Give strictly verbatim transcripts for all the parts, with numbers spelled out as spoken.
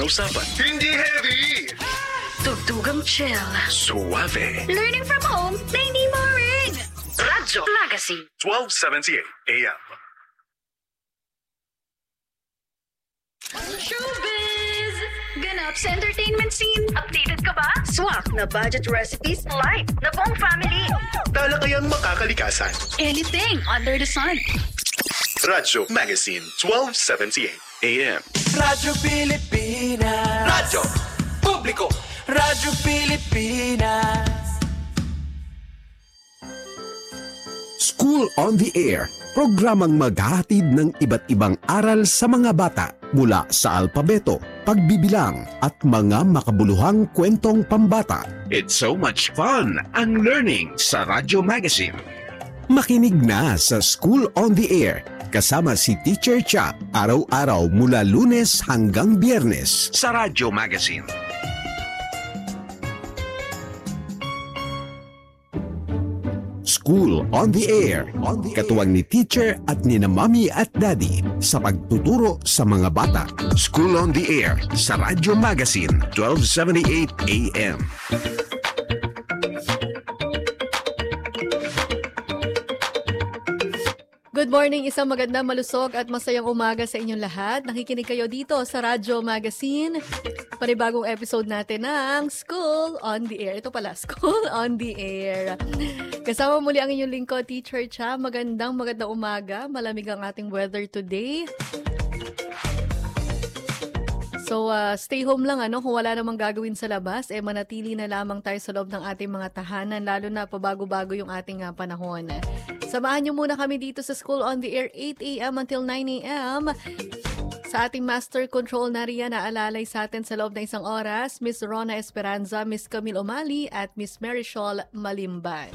usapan. Hindi heavy! Tugtugang chill. Suave. Learning from home na hindi boring. Radyo Magazine. twelve seventy-eight A M. Showbiz! Ganap sa entertainment scene. Updated ka ba? Swak na budget recipes. Light na buong family. Talakayang makakalikasan. Anything under the sun. Radyo Magazine, twelve seventy-eight A M. Radyo Pilipinas. Radyo Publiko. Radyo Pilipinas. School on the Air, programang maghahatid ng iba't ibang aral sa mga bata mula sa alpabeto, pagbibilang at mga makabuluhang kwentong pambata. It's so much fun ang learning sa Radyo Magazine. Makinig na sa School on the Air kasama si Teacher Cha araw-araw mula Lunes hanggang Biyernes sa Radyo Magazine. School on the Air, katuwang ni Teacher at ni na Mami at Daddy sa pagtuturo sa mga bata. School on the Air sa Radyo Magazine, twelve seventy-eight A M. Good morning, isang magandang malusog at masayang umaga sa inyong lahat. Nakikinig kayo dito sa Radyo Magazine. Panibagong episode natin ng School on the Air. Ito pala, School on the Air. Kasama muli ang inyong lingkod, Teacher Cha. Magandang magandang umaga. Malamig ang ating weather today. So, uh, stay home lang, ano, kung wala namang gagawin sa labas, eh manatili na lamang tayo sa loob ng ating mga tahanan, lalo na pabago-bago yung ating uh, panahon. Samahan niyo muna kami dito sa School on the Air, eight A M until nine A M Sa ating Master Control na riyan, naalalay sa atin sa loob ng isang oras, Miss Rona Esperanza, Miss Camille Omali, at Miss Marichol Malimban.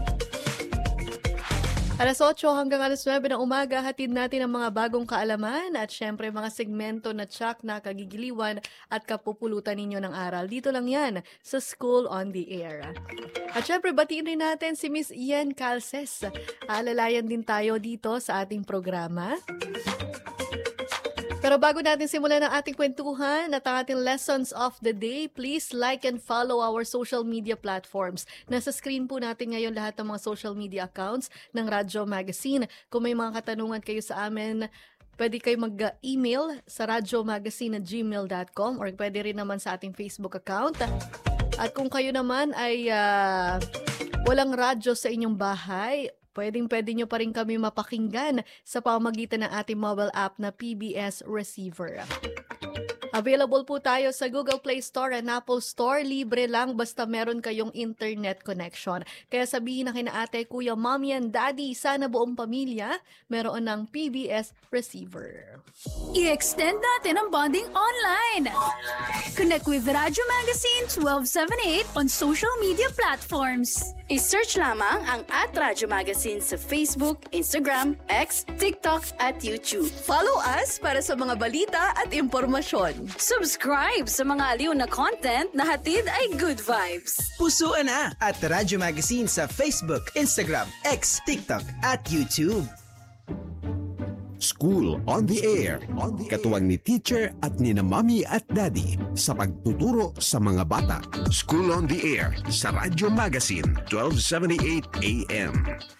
Alas otso hanggang alas nuwebe ng umaga, hatid natin ang mga bagong kaalaman at syempre mga segmento na tsak na kagigiliwan at kapupulutan ninyo ng aral. Dito lang yan sa School on the Air. At syempre batiin rin natin si Miss Ian Calces. Alalayan din tayo dito sa ating programa. Pero bago natin simulan ang ating kwentuhan at ang ating lessons of the day, please like and follow our social media platforms. Nasa screen po natin ngayon lahat ng mga social media accounts ng Radyo Magazine. Kung may mga katanungan kayo sa amin, pwede kayo mag-email sa radyomagazine at gmail dot com or pwede rin naman sa ating Facebook account. At kung kayo naman ay uh, walang radyo sa inyong bahay, pwedeng-pwede nyo pa rin kami mapakinggan sa pamamagitan ng ating mobile app na P B S Receiver. Available po tayo sa Google Play Store and Apple Store. Libre lang basta meron kayong internet connection. Kaya sabihin na kina ate, kuya, mommy and daddy, sana buong pamilya meron ng P B S Receiver. I-extend natin ang bonding online. Connect with Radyo Magazine twelve seventy-eight on social media platforms. I-search lamang ang at Radyo Magazine sa Facebook, Instagram, X, TikTok at YouTube. Follow us para sa mga balita at impormasyon. Subscribe sa mga aliw na content na hatid ay good vibes. Pusuan na at Radyo Magazine sa Facebook, Instagram, X, TikTok at YouTube. School on the Air, katuwang ni Teacher at ni na Mami at Daddy sa pagtuturo sa mga bata. School on the Air sa Radyo Magazine, twelve seventy-eight A M.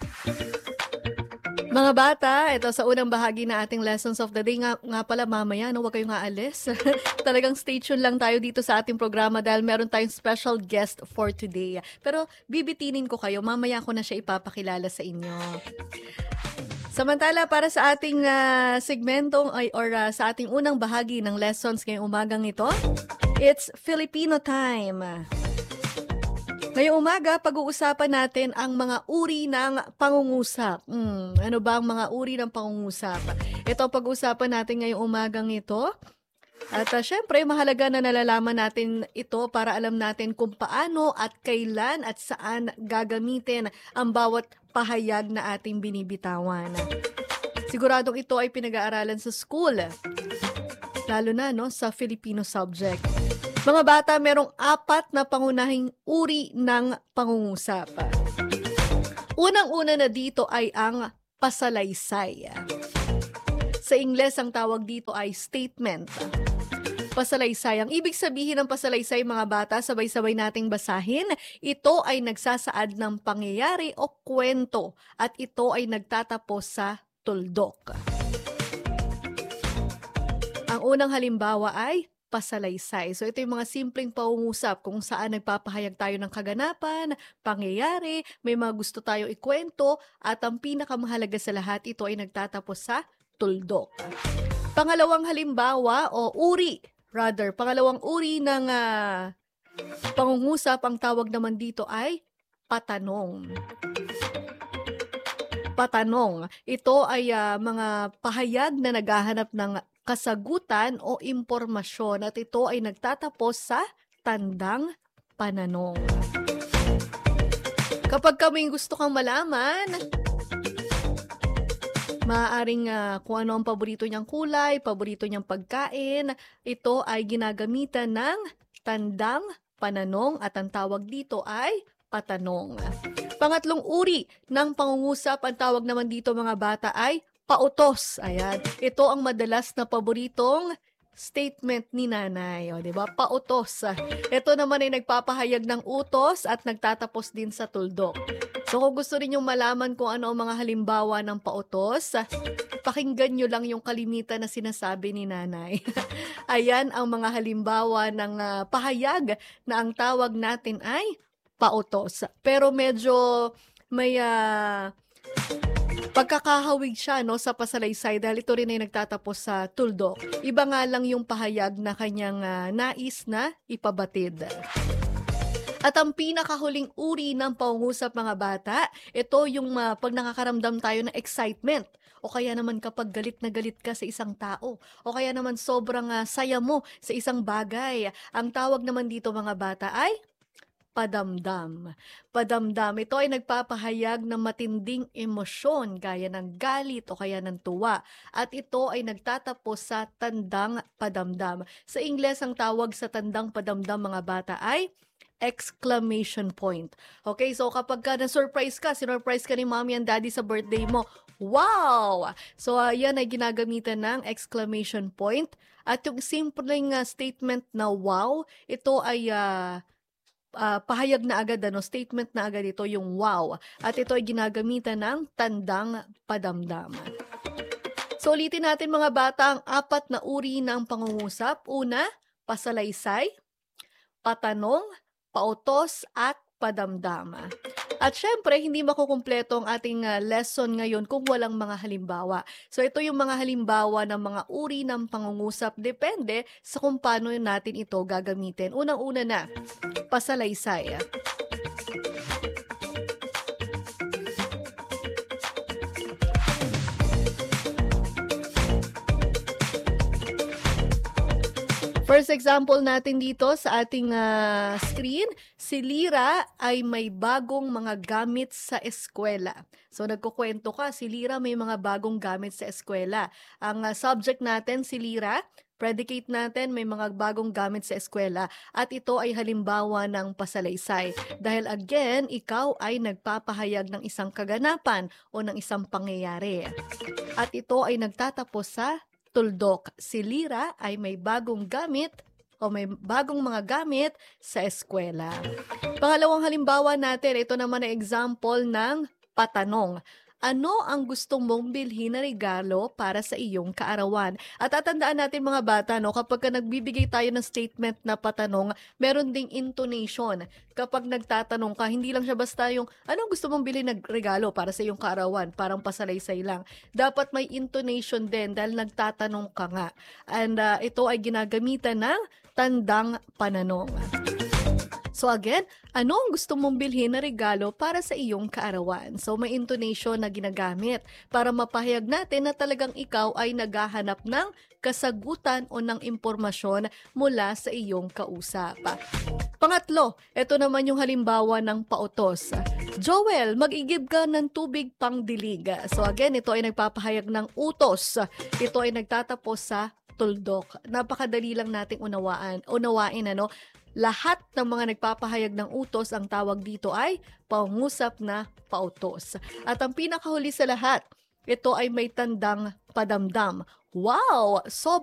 Mga bata, ito sa unang bahagi na ating lessons of the day. Nga, nga pala mamaya, no, huwag kayong aalis. Talagang stay tuned lang tayo dito sa ating programa dahil meron tayong special guest for today. Pero bibitinin ko kayo, mamaya ko na siya ipapakilala sa inyo. Samantala, para sa ating uh, segmentong ay, or uh, sa ating unang bahagi ng lessons ngayong umagang ito, it's Filipino time. Ngayong umaga, pag-uusapan natin ang mga uri ng pangungusap. Hmm, ano ba ang mga uri ng pangungusap? Ito ang pag-uusapan natin ngayong umagang ito. At uh, syempre, mahalaga na nalalaman natin ito para alam natin kung paano at kailan at saan gagamitin ang bawat pahayag na ating binibitawan. Siguradong ito ay pinag-aaralan sa school, lalo na no, sa Filipino subject. Mga bata, merong apat na pangunahing uri ng pangungusap. Unang-una na dito ay ang pasalaysay. Sa Ingles, ang tawag dito ay statement. Pasalaysay. Ang ibig sabihin ng pasalaysay, mga bata, sabay-sabay nating basahin. Ito ay nagsasaad ng pangyayari o kwento at ito ay nagtatapos sa tuldok. Ang unang halimbawa ay pasalaysay. So ito yung mga simpleng pangungusap kung saan nagpapahayag tayo ng kaganapan, pangyayari, may mga gusto tayo ikwento, at ang pinakamahalaga sa lahat, ito ay nagtatapos sa tuldok. Pangalawang halimbawa o uri, rather, pangalawang uri ng uh, pangungusap, ang tawag naman dito ay patanong. Patanong. Ito ay uh, mga pahayag na naghahanap ng kasagutan o impormasyon at ito ay nagtatapos sa tandang pananong. Kapag kaming gusto kang malaman, maaaring uh, kung ano ang paborito niyang kulay, paborito niyang pagkain, ito ay ginagamitan ng tandang pananong at ang tawag dito ay patanong. Pangatlong uri ng pangungusap, ang tawag naman dito mga bata ay pautos. Ayan. Ito ang madalas na paboritong statement ni nanay. O, diba? Pautos. Ito naman ay nagpapahayag ng utos at nagtatapos din sa tuldok. So kung gusto ninyong malaman kung ano ang mga halimbawa ng pautos, pakinggan nyo lang yung kalimitan na sinasabi ni nanay. Ayan ang mga halimbawa ng uh, pahayag na ang tawag natin ay pautos. Pero medyo may uh, pagkakahawig siya, no, sa pasalaysay dahil ito rin ay nagtatapos sa tuldok. Iba nga lang yung pahayag na kanyang uh, nais na ipabatid. At ang pinakahuling uri ng pangungusap mga bata, ito yung uh, pag nakakaramdam tayo ng excitement. O kaya naman kapag galit na galit ka sa isang tao. O kaya naman sobrang uh, saya mo sa isang bagay. Ang tawag naman dito mga bata ay padamdam. Padamdam, ito ay nagpapahayag ng matinding emosyon gaya ng galit o kaya ng tuwa. At ito ay nagtatapos sa tandang padamdam. Sa Ingles, ang tawag sa tandang padamdam mga bata ay exclamation point. Okay, so kapag ka na-surprise ka, sinurprise ka ni mommy and daddy sa birthday mo, wow! So, uh, yan ay ginagamitan ng exclamation point. At yung simpleng uh, statement na wow, ito ay uh, uh, pahayag na agad, ano, statement na agad ito, yung wow. At ito ay ginagamitan ng tandang padamdam. So, ulitin natin mga bata ang apat na uri ng pangungusap. Una, pasalaysay, patanong, pautos, at padamdam. At syempre, hindi makukumpleto ang ating uh, lesson ngayon kung walang mga halimbawa. So ito yung mga halimbawa ng mga uri ng pangungusap. Depende sa kung paano natin ito gagamitin. Unang-una na, pasalaysay. First example natin dito sa ating uh, screen, si Lira ay may bagong mga gamit sa eskwela. So nagkukwento ka, si Lira may mga bagong gamit sa eskwela. Ang uh, subject natin, si Lira, predicate natin, may mga bagong gamit sa eskwela. At ito ay halimbawa ng pasalaysay. Dahil again, ikaw ay nagpapahayag ng isang kaganapan o ng isang pangyayari. At ito ay nagtatapos sa tuldok. Si Lira ay may bagong gamit o may bagong mga gamit sa eskwela. Pangalawang halimbawa natin, ito naman ay example ng patanong. Ano ang gusto mong bilhin na regalo para sa iyong kaarawan? At tatandaan natin mga bata, no, kapag ka nagbibigay tayo ng statement na patanong, meron ding intonation. Kapag nagtatanong ka, hindi lang siya basta yung, anong gusto mong bilhin na regalo para sa iyong kaarawan? Parang pasalaysay lang. Dapat may intonation din dahil nagtatanong ka nga. And uh, ito ay ginagamitan ng tandang pananong. So again, ano ang gusto mong bilhin na regalo para sa iyong kaarawan? So may intonation na ginagamit para mapahayag natin na talagang ikaw ay naghahanap ng kasagutan o ng impormasyon mula sa iyong kausap. Pangatlo, ito naman yung halimbawa ng pautos. Joel, mag-igib ka ng tubig pang dilig. So again, ito ay nagpapahayag ng utos. Ito ay nagtatapos sa tuldok. Napakadali lang nating unawaan, unawain, ano? Lahat ng mga nagpapahayag ng utos, ang tawag dito ay pangungusap na pautos. At ang pinakahuli sa lahat, ito ay may tandang padamdam. Wow! So